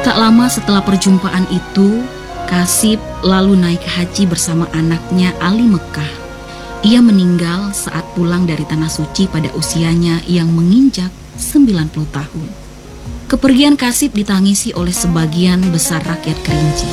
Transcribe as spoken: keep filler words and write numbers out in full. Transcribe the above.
Tak lama setelah perjumpaan itu, Kasib lalu naik haji bersama anaknya Ali Mekah. Ia meninggal saat pulang dari Tanah Suci pada usianya yang menginjak sembilan puluh tahun. Kepergian Kasib ditangisi oleh sebagian besar rakyat Kerinci.